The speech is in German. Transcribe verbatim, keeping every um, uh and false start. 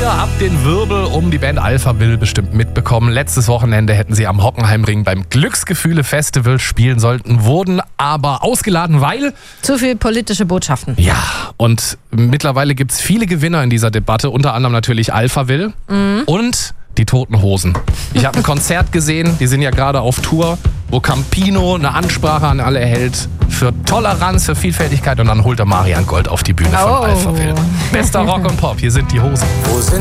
Ihr habt den Wirbel um die Band Alphaville bestimmt mitbekommen. Letztes Wochenende hätten sie am Hockenheimring beim Glücksgefühle-Festival spielen sollten, wurden aber ausgeladen, weil... Zu viel politische Botschaften. Ja, und mittlerweile gibt es viele Gewinner in dieser Debatte, unter anderem natürlich Alphaville mhm. und die Toten Hosen. Ich habe ein Konzert gesehen, die sind ja gerade auf Tour, wo Campino eine Ansprache an alle hält für Toleranz, für Vielfältigkeit und dann holt er Marian Gold auf die Bühne von oh. Alphaville. Bester Rock und Pop, hier sind die Hosen.